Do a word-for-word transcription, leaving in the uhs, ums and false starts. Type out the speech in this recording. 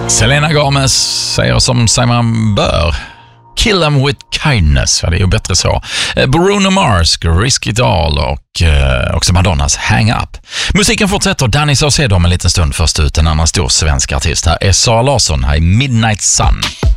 Selena Gomez säger som säger man bör. Kill them with kindness, ja det är ju bättre så. Bruno Mars, Risk It All och eh, också Madonnas Hang Up. Musiken fortsätter, Danny Saucedo om en liten stund. Först ut en annan stor svensk artist. Här är Sara Larsson, här i Midnight Sun.